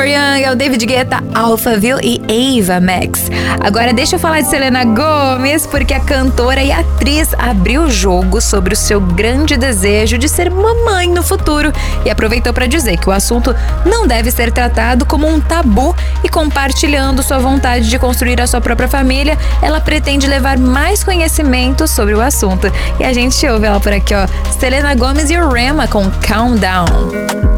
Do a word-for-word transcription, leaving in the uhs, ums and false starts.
Young, é o David Guetta, Alphaville e Ava Max. Agora deixa eu falar de Selena Gomez, porque a cantora e atriz abriu o jogo sobre o seu grande desejo de ser mamãe no futuro e aproveitou para dizer que o assunto não deve ser tratado como um tabu e, compartilhando sua vontade de construir a sua própria família, ela pretende levar mais conhecimento sobre o assunto. E a gente ouve ela por aqui, ó, Selena Gomez e o Rema com Countdown.